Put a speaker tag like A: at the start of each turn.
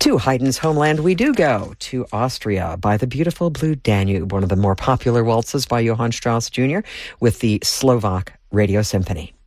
A: To Haydn's homeland we do go, to Austria, by the beautiful Blue Danube, one of the more popular waltzes by Johann Strauss Jr. with the Slovak Radio Symphony.